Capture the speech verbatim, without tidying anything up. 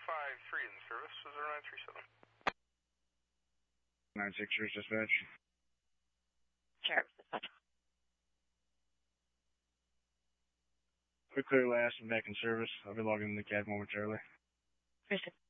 five three in service, zero nine three seven. nine six zero dispatch. Sheriff dispatch. Quick clear last and back in service. I'll be logging in the cab momentarily. Appreciate it.